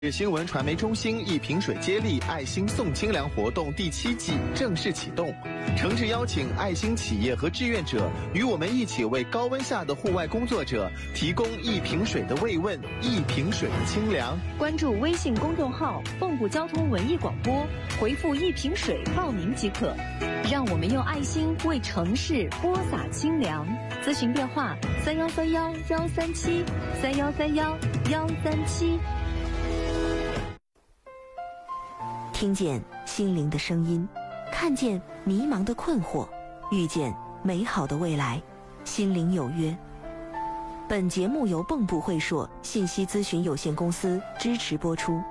新闻传媒中心一瓶水接力爱心送清凉活动第7季正式启动，诚挚邀请爱心企业和志愿者与我们一起为高温下的户外工作者提供一瓶水的慰问，一瓶水的清凉。 关注微信公众号蚌埠交通文艺广播，回复一瓶水报名即可。让我们用爱心为城市播撒清凉。咨询电话3131-137，3131-137。 听见心灵的声音，看见迷茫的困惑，遇见美好的未来。心灵有约。本节目由蚌埠会硕信息咨询有限公司支持播出。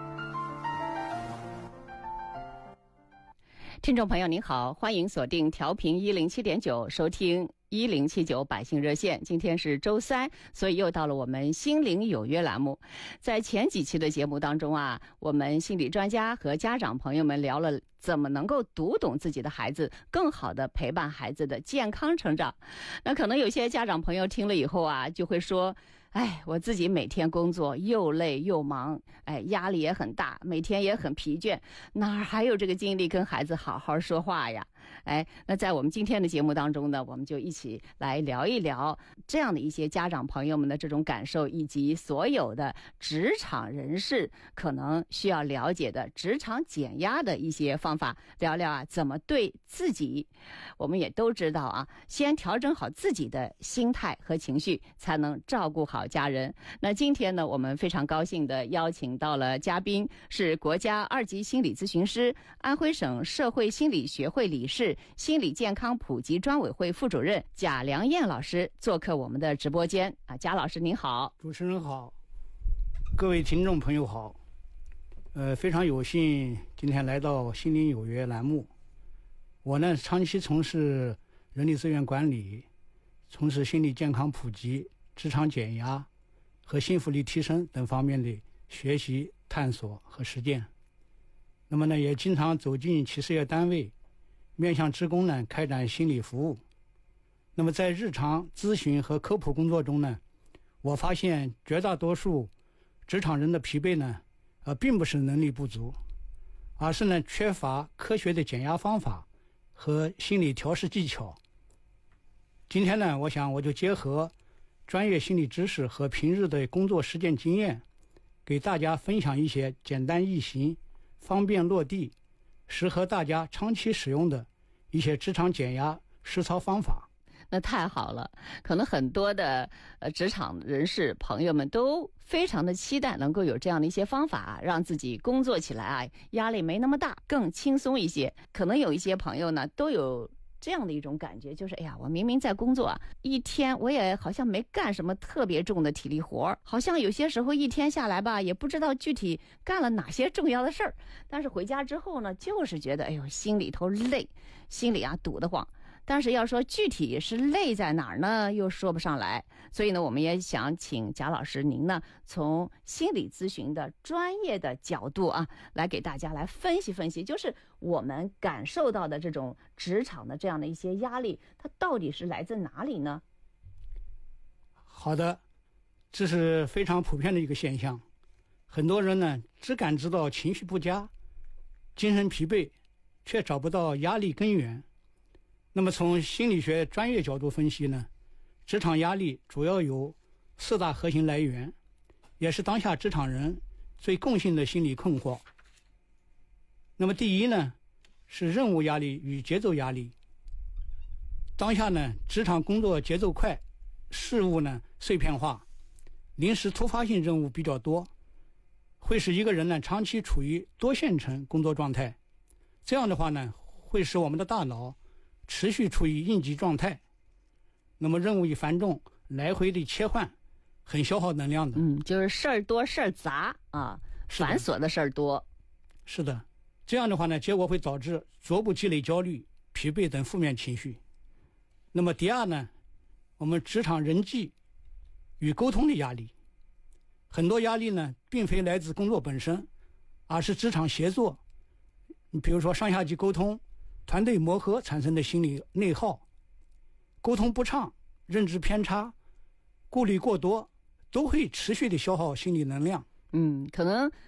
听众朋友您好，欢迎锁定调频107.9收听1079百姓热线。今天是周三，所以又到了我们心灵有约栏目。在前几期的节目当中啊，我们心理专家和家长朋友们聊了怎么能够读懂自己的孩子，更好的陪伴孩子的健康成长。那可能有些家长朋友听了以后啊，就会说，我自己每天工作又累又忙，压力也很大，每天也很疲倦，哪还有这个精力跟孩子好好说话呀？那在我们今天的节目当中呢，我们就一起来聊一聊这样的一些家长朋友们的这种感受，以及所有的职场人士可能需要了解的职场减压的一些方法，聊聊啊怎么对自己。我们也都知道啊，先调整好自己的心态和情绪，才能照顾好家人。那今天呢，我们非常高兴的邀请到了嘉宾，是国家2级心理咨询师、安徽省社会心理学会理事、心理健康普及专委会副主任贾良燕老师做客我们的直播间啊。贾老师您好。 主持人好，各位听众朋友好。非常有幸今天来到心灵有约栏目。我呢长期从事人力资源管理，从事心理健康普及、职场减压和幸福力提升等方面的学习、探索和实践。那么呢，也经常走进企事业单位，面向职工呢开展心理服务。那么在日常咨询和科普工作中呢，我发现绝大多数职场人的疲惫呢，并不是能力不足，而是呢缺乏科学的减压方法和心理调试技巧。今天呢，我想我就结合专业心理知识和平日的工作实践经验，给大家分享一些简单易行、方便落地、适合大家长期使用的一些职场减压实操方法。 那太好了，可能很多的职场人士朋友们都非常的期待能够有这样的一些方法，让自己工作起来啊压力没那么大，更轻松一些。可能有一些朋友呢都有这样的一种感觉，就是我明明在工作啊，一天我也好像没干什么特别重的体力活，好像有些时候一天下来吧，也不知道具体干了哪些重要的事儿，但是回家之后呢，就是觉得心里头累，心里堵得慌。但是要说具体是累在哪儿呢，又说不上来。所以呢，我们也想请贾老师您呢，从心理咨询的专业的角度啊，来给大家来分析分析，就是我们感受到的这种职场的这样的一些压力，它到底是来自哪里呢？ 好的，这是非常普遍的一个现象。很多人呢，只感知到情绪不佳、精神疲惫，却找不到压力根源。那么从心理学专业角度分析呢，职场压力主要有4大核心来源，也是当下职场人最共性的心理困惑。那么第一呢，是任务压力与节奏压力。当下呢，职场工作节奏快，事务呢碎片化，临时突发性任务比较多，会使一个人呢长期处于多线程工作状态。这样的话呢，会使我们的大脑持续处于应急状态，那么任务一繁重，来回的切换，很消耗能量的。 就是事儿多事儿杂啊，繁琐的事儿多。 是的，这样的话呢，结果会导致逐步积累焦虑、疲惫等负面情绪。那么第二呢，我们职场人际与沟通的压力，很多压力呢，并非来自工作本身，而是职场协作，比如说上下级沟通、团队磨合产生的心理内耗，沟通不畅、认知偏差、顾虑过多，都会持续的消耗心理能量。 可能